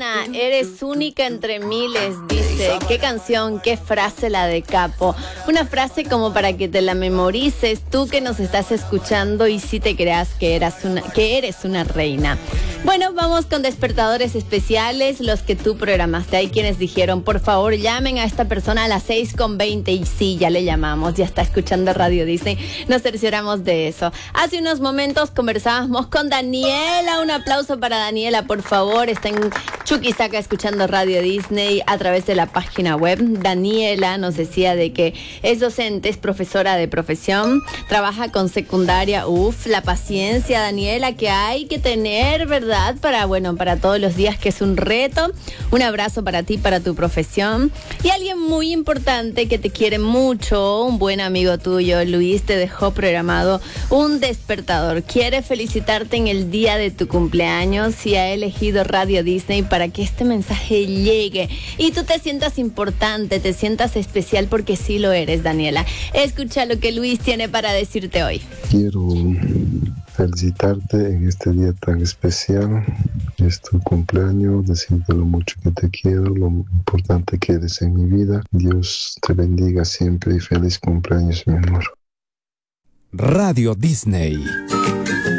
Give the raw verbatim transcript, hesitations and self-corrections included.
Ana, eres única entre miles, dice. Qué canción, qué frase la de Capo. Una frase como para que te la memorices, tú que nos estás escuchando y sí te creas que, eras una, que eres una reina. Bueno, vamos con despertadores especiales, los que tú programaste. Hay quienes dijeron, por favor, llamen a esta persona a las seis con veinte. Y sí, ya le llamamos, ya está escuchando Radio Disney. Nos cercioramos de eso. Hace unos momentos conversábamos con Daniela. Un aplauso para Daniela, por favor. Está en Chuquisaca escuchando Radio Disney a través de la página web. Daniela nos decía de que es docente, es profesora de profesión, trabaja con secundaria. Uf, la paciencia, Daniela, que hay que tener, ¿verdad? Para, bueno, para todos los días, que es un reto. Un abrazo para ti, para tu profesión. Y alguien muy importante que te quiere mucho, un buen amigo tuyo, Luis, te dejó programado un despertador. Quiere felicitarte en el día de tu cumpleaños y ha elegido Radio Disney para que este mensaje llegue y tú te sientas importante, te sientas especial, porque sí lo eres, Daniela. Escucha lo que Luis tiene para decirte hoy. Quiero felicitarte en este día tan especial. Es tu cumpleaños, decirte lo mucho que te quiero, lo importante que eres en mi vida. Dios te bendiga siempre y feliz cumpleaños, mi amor. Radio Disney.